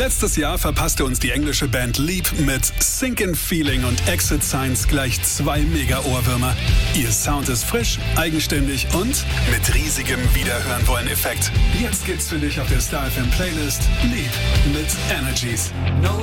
Letztes Jahr verpasste uns die englische Band Leap mit Sinkin' Feeling und Exit Signs gleich 2 Mega-Ohrwürmer. Ihr Sound ist frisch, eigenständig und mit riesigem Wiederhören-Wollen-Effekt. Jetzt gibt's für dich auf der Star FM Playlist Leap mit Energies.